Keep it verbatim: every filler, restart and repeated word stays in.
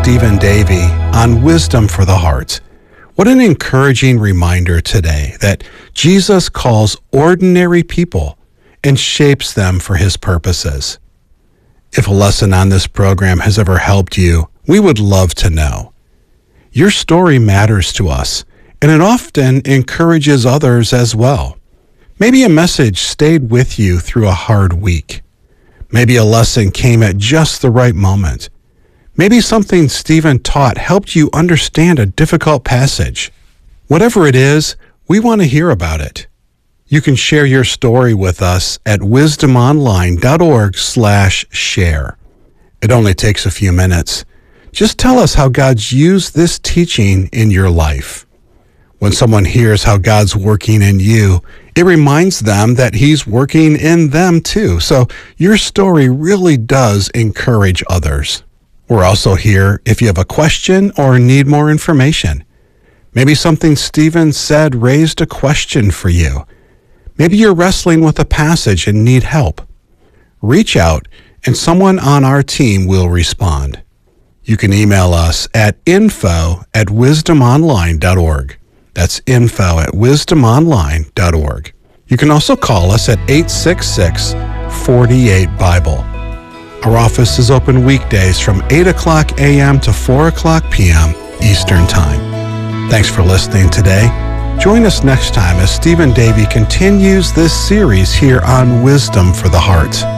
Stephen Davey on Wisdom for the Heart. What an encouraging reminder today that Jesus calls ordinary people and shapes them for his purposes. If a lesson on this program has ever helped you, we would love to know. Your story matters to us, and it often encourages others as well. Maybe a message stayed with you through a hard week. Maybe a lesson came at just the right moment. Maybe something Stephen taught helped you understand a difficult passage. Whatever it is, we want to hear about it. You can share your story with us at wisdomonline.org slash share. It only takes a few minutes. Just tell us how God's used this teaching in your life. When someone hears how God's working in you, it reminds them that he's working in them too. So your story really does encourage others. We're also here if you have a question or need more information. Maybe something Stephen said raised a question for you. Maybe you're wrestling with a passage and need help. Reach out and someone on our team will respond. You can email us at info at wisdomonline.org. That's info at wisdomonline.org. You can also call us at eight six six, four eight, Bible. Our office is open weekdays from eight o'clock a.m. to four o'clock p.m. Eastern Time. Thanks for listening today. Join us next time as Stephen Davey continues this series here on Wisdom for the Heart.